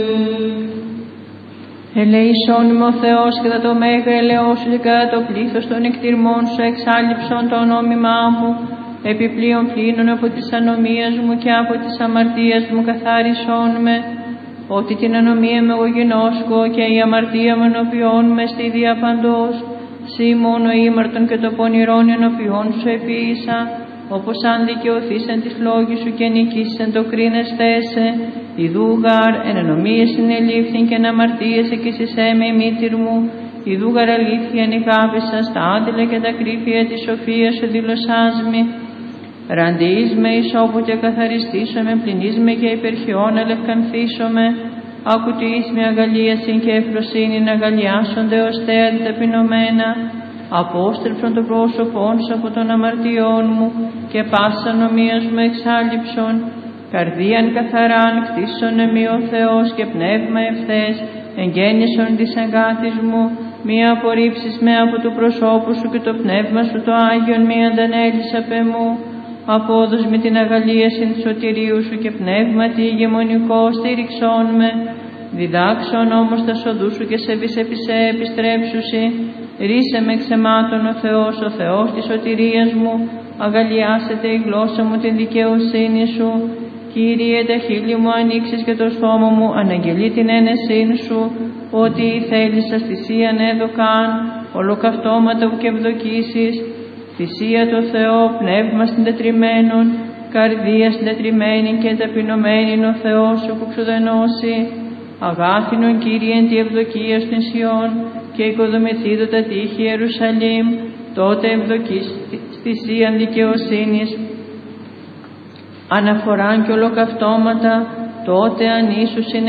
Ελεησόν είμαι ο Θεός κατά το μέγα ελαιός σου και κατά το πλήθος των εκτιρμών σου εξάλληψον το ονόμημά μου, επιπλέον πλήνων από της ανομίας μου και από της αμαρτίας μου καθάρισόν με, ότι την ανομία με εγώ γινώσκω και η αμαρτία μου ενωπιών με στη διαπαντός, σύ μόνο ήμαρτον και το πονηρόν ενωπιών σου επίησα, όπως αν δικαιωθήσεν της λόγης σου και νικήσεν το κρίνεστέ σε, ιδού γαρ εν ενομίες συνελήφθην και εν αμαρτίες εκείσισέ με η μήτηρ μου, ιδού γαρ αλήθεια νικάβησα στα άντιλα και τα κρύφια της σοφίας σου δηλωσάς μη. Ραντιείς με εις όπου και καθαριστήσω με, πληνείς με και υπερχιών αλευκανθήσω με, ακουτιείς με αγαλίασιν και ευφροσύνη να αγαλιάσονται ως θέα ταπεινωμένα, απόστρεψον το πρόσωπόν σου από των αμαρτιών μου και πάσα νομίας μου εξάλληψον, καρδίαν καθαράν κτίσον εμεί ο Θεός και πνεύμα ευθές, εγγέννησον της αγκάτης μου, μη απορρίψεις με από του προσώπου σου και το πνεύμα σου το Άγιον μη αντανέλεις απ' εμού, απόδος με την αγαλίαση του σωτηρίου σου και πνεύματι ηγεμονικό στήριξόν με, διδάξον όμως τα σοδού σου και σε επισέ επιστρέψουσι, ρίσε με ξεμάτων ο Θεός της σωτηρίας μου, αγαλιάσετε η γλώσσα μου την δικαιοσύνη σου, Κύριε τα χείλη μου ανοίξεις και το στόμα μου αναγγελεί την ένεσήν σου, ότι η θέλησα θυσίαν έδωκαν, ολοκαυτώματα που και ευδοκίσεις, θυσία το Θεό, πνεύμα συντετριμένον, καρδία συντετριμένη και ταπεινωμένη ο Θεός σου που ξουδενώσει, αγάθινον Κύριε εν τη ευδοκία στην Σιών και οικοδομηθείδω τα τείχη Ιερουσαλήμ, τότε ευδοκείς θυσίαν δικαιοσύνης, αναφοράν και ολοκαυτώματα, τότε αν ίσους είναι